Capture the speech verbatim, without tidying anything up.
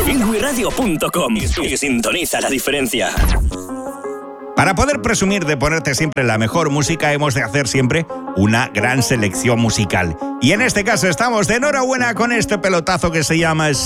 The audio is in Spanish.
ingui radio punto com y sintoniza la diferencia. Para poder presumir de ponerte siempre la mejor música, hemos de hacer siempre una gran selección musical. Y en este caso estamos de enhorabuena con este pelotazo que se llama